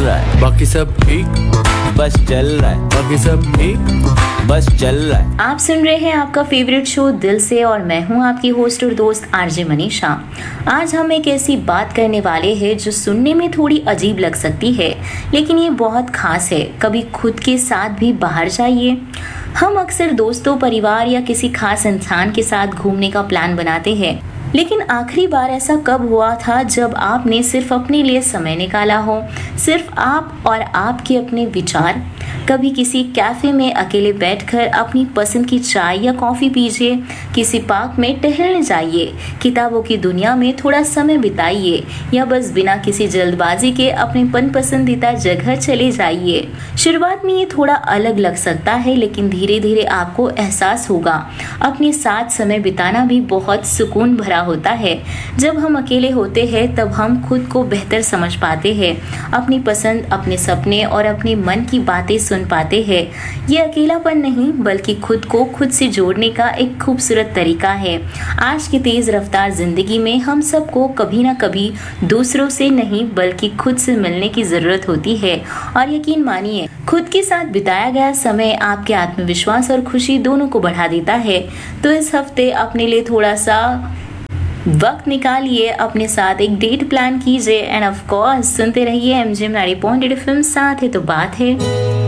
रहा है, बाकी सब ठीक बस चल रहा है, बाकी सब ठीक बस चल रहा है। आप सुन रहे हैं आपका फेवरेट शो दिल से और मैं हूं आपकी होस्ट और दोस्त आरजे मनीषा। आज हम एक ऐसी बात करने वाले हैं जो सुनने में थोड़ी अजीब लग सकती है, लेकिन ये बहुत खास है। कभी खुद के साथ भी बाहर जाइए। हम अक्सर दोस्तों, परिवार या किसी खास इंसान के साथ घूमने का प्लान बनाते हैं, लेकिन आखिरी बार ऐसा कब हुआ था जब आपने सिर्फ अपने लिए समय निकाला हो, सिर्फ आप और आपके अपने विचार। कभी किसी कैफे में अकेले बैठकर अपनी पसंद की चाय या कॉफी पीजिए, किसी पार्क में टहलने जाइए, किताबों की दुनिया में थोड़ा समय बिताइए या बस बिना किसी जल्दबाजी के अपने पसंदीदा जगह चले जाइए। शुरुआत में ये थोड़ा अलग लग सकता है, लेकिन धीरे धीरे आपको एहसास होगा अपने साथ समय बिताना भी बहुत सुकून भरा होता है। जब हम अकेले होते हैं तब हम खुद को बेहतर समझ पाते हैं, अपनी पसंद, अपने सपने और अपने मन की बातें सुन पाते हैं। ये अकेलापन नहीं बल्कि खुद को खुद से जोड़ने का एक खूबसूरत तरीका है। आज की तेज रफ्तार जिंदगी में हम सबको कभी ना कभी दूसरों से नहीं बल्कि खुद से मिलने की जरूरत होती है, और यकीन मानिए खुद के साथ बिताया गया समय आपके आत्मविश्वास और खुशी दोनों को बढ़ा देता है। तो इस हफ्ते अपने लिए थोड़ा सा वक्त निकालिए, अपने साथ एक डेट प्लान कीजिए एंड ऑफ कोर्स सुनते रहिए MJ 90.8 FM। साथ है तो बात है।